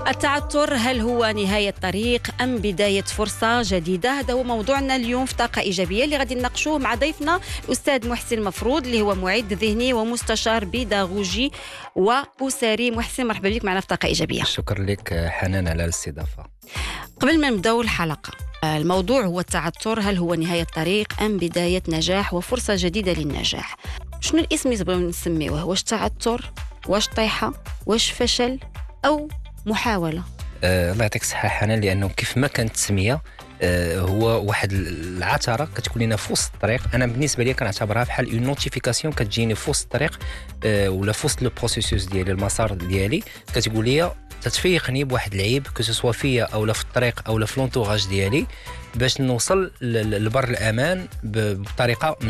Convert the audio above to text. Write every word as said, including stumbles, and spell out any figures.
التعثر هل هو نهاية طريق أم بداية فرصة جديدة؟ هذا هو موضوعنا اليوم في طاقة إيجابية اللي غادي نناقشوه مع ضيفنا الأستاذ محسن مفروض اللي هو معد ذهني ومستشار بيداغوجي وأسري. محسن، مرحبا بك معنا في طاقة إيجابية. شكرا لك حنان على الاستضافة. قبل ما نبداو الحلقة، الموضوع هو التعثر هل هو نهاية طريق أم بداية نجاح وفرصة جديدة للنجاح؟ شنو الاسم اللي تبغيو نسميوه؟ واش تعثر؟ واش طيحة؟ واش فشل؟ أو محاولة؟ آه الله يعطيك الصحة حنان، لأنه كيف ما كانت التسمية آه هو واحد العثرة كتكون لنا في وسط الطريق. أنا بالنسبة لي كنعتبرها بحال اون نوتيفيكاسيون كتجيني في وسط الطريق آه ولا في وسط لو بروسيسوس ديالي، المسار ديالي، كتقول لي تتفيقني بواحد العيب كسوا فيا او لا في الطريق او لا في لونطوراج ديالي باش نوصل لبر الامان بطريقه